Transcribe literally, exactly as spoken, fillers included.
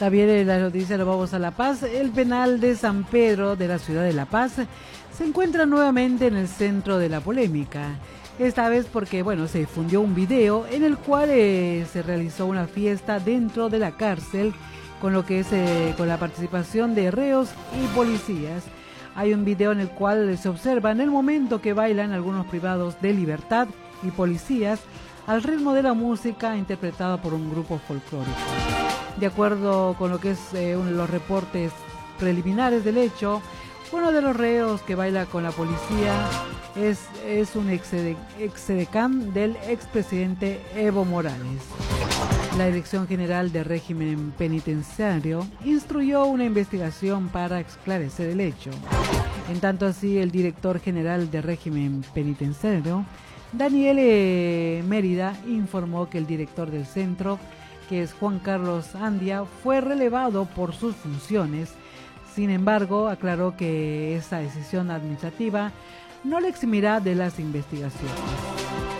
También en la noticia nos vamos a La Paz. El penal de San Pedro de la ciudad de La Paz se encuentra nuevamente en el centro de la polémica. Esta vez porque, bueno, se difundió un video en el cual eh, se realizó una fiesta dentro de la cárcel con lo que es eh, con la participación de reos y policías. Hay un video en el cual se observa en el momento que bailan algunos privados de libertad y policías al ritmo de la música interpretada por un grupo folclórico. De acuerdo con lo que es eh, uno de los reportes preliminares del hecho, uno de los reos que baila con la policía es, es un exedecán del expresidente Evo Morales. La Dirección General de Régimen Penitenciario instruyó una investigación para esclarecer el hecho. En tanto así, el director general de Régimen Penitenciario, Daniel eh, Mérida, informó que el director del centro, que es Juan Carlos Andia, fue relevado por sus funciones. Sin embargo, aclaró que esa decisión administrativa no le eximirá de las investigaciones.